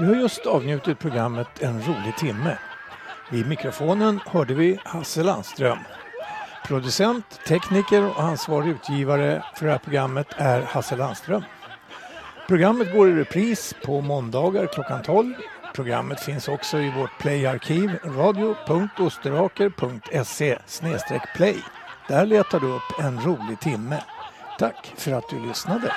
Du har just avnjutit programmet En rolig timme. Vid mikrofonen hörde vi Hasse Landström. Producent, tekniker och ansvarig utgivare för det här programmet är Hasse Landström. Programmet går i repris på måndagar klockan 12. Programmet finns också i vårt playarkiv radio.osteraker.se/play. Där letar du upp En rolig timme. Tack för att du lyssnade.